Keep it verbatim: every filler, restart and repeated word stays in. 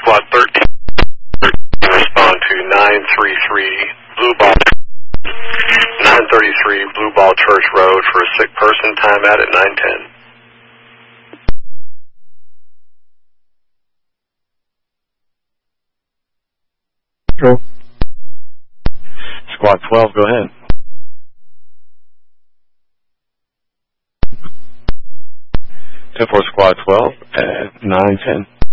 Squad thirteen, respond to nine thirty-three Blue Ball, nine thirty-three Blue Ball Church Road for a sick person, time out at nine ten. Control. Squad twelve, go ahead. ten four Squad twelve at nine ten.